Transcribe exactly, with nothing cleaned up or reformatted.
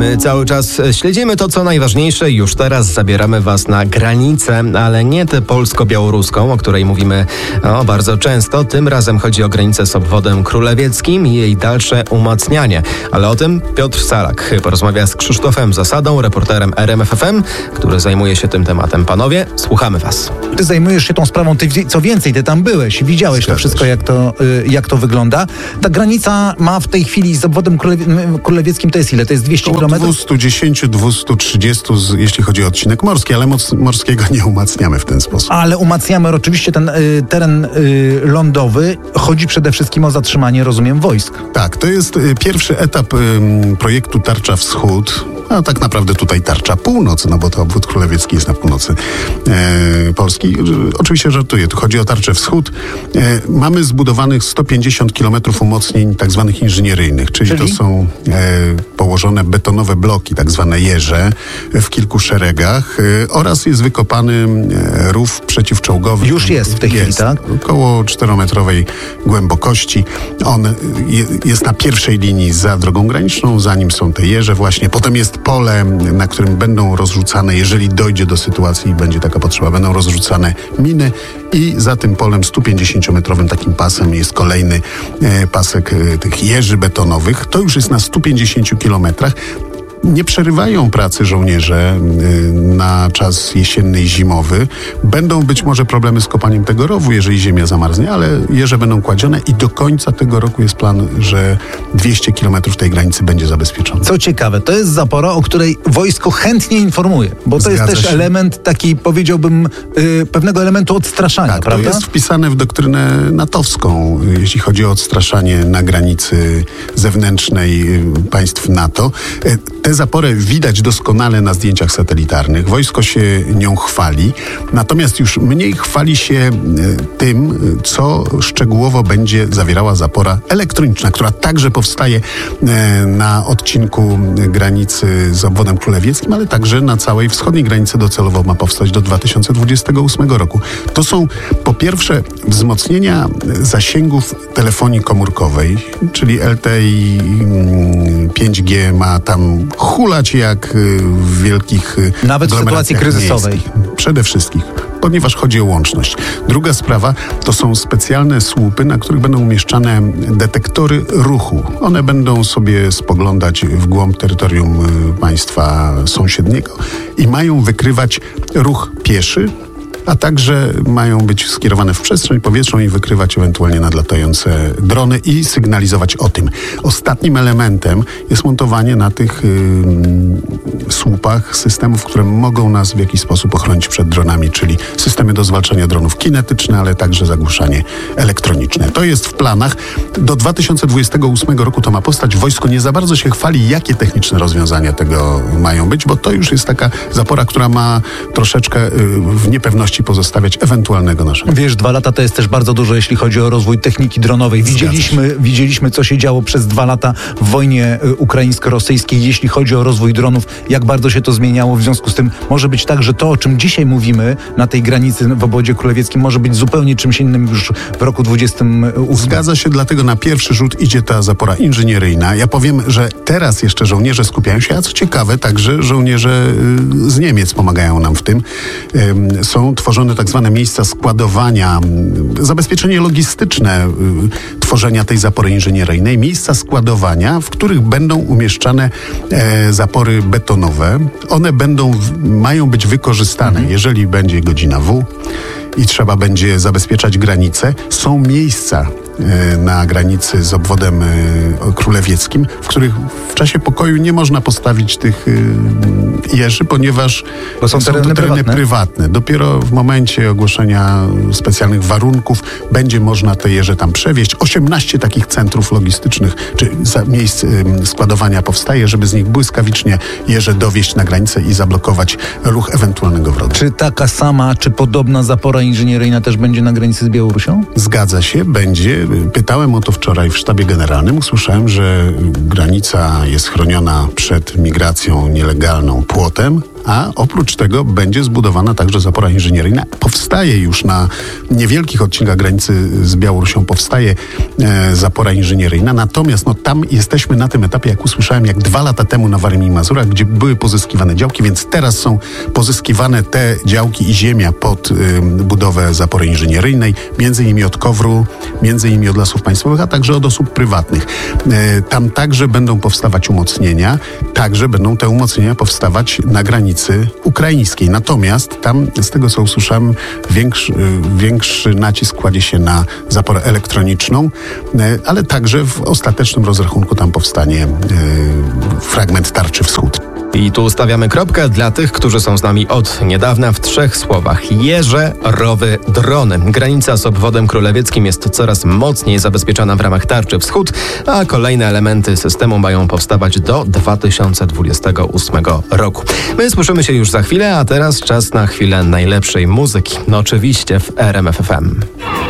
My cały czas śledzimy to, co najważniejsze. Już teraz zabieramy Was na granicę, ale nie tę polsko-białoruską, o której mówimy o, bardzo często. Tym razem chodzi o granicę z obwodem królewieckim i jej dalsze umacnianie. Ale o tym Piotr Salak porozmawia z Krzysztofem Zasadą, reporterem R M F F M, który zajmuje się tym tematem. Panowie, słuchamy Was. Ty zajmujesz się tą sprawą, ty, co więcej, ty tam byłeś, widziałeś to wszystko, jak to, jak to wygląda. Ta granica ma w tej chwili z obwodem królewie- królewieckim, to jest ile? To jest dwieście kilometrów? dwieście dziesięć do dwustu trzydziestu, jeśli chodzi o odcinek morski, ale moc, morskiego nie umacniamy w ten sposób. Ale umacniamy oczywiście ten y, teren y, lądowy. Chodzi przede wszystkim o zatrzymanie, rozumiem, wojsk. Tak, to jest y, pierwszy etap y, projektu Tarcza Wschód, a tak naprawdę tutaj Tarcza Północ, no bo to obwód królewiecki jest na północy e, Polski. Oczywiście żartuję, tu chodzi o Tarczę Wschód. E, mamy zbudowanych sto pięćdziesiąt kilometrów umocnień tak zwanych inżynieryjnych, czyli, czyli? to są e, położone betonowe bloki, tak zwane jeże, w kilku szeregach e, oraz jest wykopany e, rów przeciwczołgowy. Już jest w tej chwili, jest, tak? Około czterometrowej głębokości. On je, jest na pierwszej linii za drogą graniczną, zanim są te jeże właśnie. Potem jest pole, na którym będą rozrzucane, jeżeli dojdzie do sytuacji i będzie taka potrzeba, będą rozrzucane miny i za tym polem stu pięćdziesięciometrowym takim pasem jest kolejny e, pasek e, tych jeży betonowych. To już jest na stu pięćdziesięciu kilometrach. Nie przerywają pracy żołnierze na czas jesienny i zimowy. Będą być może problemy z kopaniem tego rowu, jeżeli ziemia zamarznie, ale jeże będą kładzione i do końca tego roku jest plan, że dwieście kilometrów tej granicy będzie zabezpieczone. Co ciekawe, to jest zapora, o której wojsko chętnie informuje, bo to Zgadza jest też się. element taki, powiedziałbym, yy, pewnego elementu odstraszania, tak, prawda? To jest wpisane w doktrynę natowską, jeśli chodzi o odstraszanie na granicy zewnętrznej państw NATO. Te zaporę widać doskonale na zdjęciach satelitarnych. Wojsko się nią chwali, natomiast już mniej chwali się tym, co szczegółowo będzie zawierała zapora elektroniczna, która także powstaje na odcinku granicy z obwodem królewieckim, ale także na całej wschodniej granicy docelowo ma powstać do dwa tysiące dwudziestego ósmego roku. To są po pierwsze wzmocnienia zasięgów telefonii komórkowej, czyli L T E i pięć G ma tam hulać jak w wielkich nawet w sytuacji kryzysowej. Miejskich. Przede wszystkim, ponieważ chodzi o łączność. Druga sprawa to są specjalne słupy, na których będą umieszczane detektory ruchu. One będą sobie spoglądać w głąb terytorium państwa sąsiedniego i mają wykrywać ruch pieszy, a także mają być skierowane w przestrzeń powietrzną i wykrywać ewentualnie nadlatające drony i sygnalizować o tym. Ostatnim elementem jest montowanie na tych yy, słupach systemów, które mogą nas w jakiś sposób ochronić przed dronami, czyli systemy do zwalczania dronów kinetyczne, ale także zagłuszanie elektroniczne. To jest w planach. Do dwa tysiące dwudziestego ósmego roku to ma powstać. Wojsko nie za bardzo się chwali, jakie techniczne rozwiązania tego mają być, bo to już jest taka zapora, która ma troszeczkę yy, w niepewności pozostawiać ewentualnego naszego. Wiesz, dwa lata to jest też bardzo dużo, jeśli chodzi o rozwój techniki dronowej. Widzieliśmy, widzieliśmy, co się działo przez dwa lata w wojnie ukraińsko-rosyjskiej, jeśli chodzi o rozwój dronów, jak bardzo się to zmieniało. W związku z tym może być tak, że to, o czym dzisiaj mówimy na tej granicy w obwodzie królewieckim, może być zupełnie czymś innym już w roku dwudziestym ósmym. Zgadza się, dlatego na pierwszy rzut idzie ta zapora inżynieryjna. Ja powiem, że teraz jeszcze żołnierze skupiają się, a co ciekawe, także żołnierze z Niemiec pomagają nam w tym. Są tworzone tak zwane miejsca składowania, zabezpieczenie logistyczne tworzenia tej zapory inżynieryjnej, miejsca składowania, w których będą umieszczane e, zapory betonowe. One będą, mają być wykorzystane, mhm. jeżeli będzie godzina W i trzeba będzie zabezpieczać granice. Są miejsca na granicy z obwodem królewieckim, w których w czasie pokoju nie można postawić tych jeży, ponieważ Bo są, są tereny, to tereny prywatne. prywatne. Dopiero w momencie ogłoszenia specjalnych warunków będzie można te jeże tam przewieźć. osiemnaście takich centrów logistycznych czy miejsc składowania powstaje, żeby z nich błyskawicznie jeże dowieźć na granicę i zablokować ruch ewentualnego wroga. Czy taka sama, czy podobna zapora inżynieryjna też będzie na granicy z Białorusią? Zgadza się, będzie. Pytałem o to wczoraj w sztabie generalnym. Usłyszałem, że granica jest chroniona przed migracją nielegalną płotem, a oprócz tego będzie zbudowana także zapora inżynieryjna. Powstaje już na niewielkich odcinkach granicy z Białorusią, powstaje e, zapora inżynieryjna, natomiast no, tam jesteśmy na tym etapie, jak usłyszałem, jak dwa lata temu na Warmii i Mazurach, gdzie były pozyskiwane działki, więc teraz są pozyskiwane te działki i ziemia pod y, budowę zapory inżynieryjnej, między innymi od Kowru, między innymi od Lasów Państwowych, a także od osób prywatnych. Y, tam także będą powstawać umocnienia, także będą te umocnienia powstawać na granicy ukraińskiej. Natomiast tam, z tego co usłyszałem, większy, y, większy nacisk kładzie się na zaporę elektroniczną, y, ale także w ostatecznym rozrachunku tam powstanie y, fragment tarczy wschód. I tu stawiamy kropkę dla tych, którzy są z nami od niedawna w trzech słowach. Jeże, rowy, drony. Granica z obwodem królewieckim jest coraz mocniej zabezpieczona w ramach tarczy wschód, a kolejne elementy systemu mają powstawać do dwa tysiące dwudziestego ósmego roku. My słyszymy się już za chwilę, a teraz czas na chwilę najlepszej muzyki. No oczywiście w R M F F M.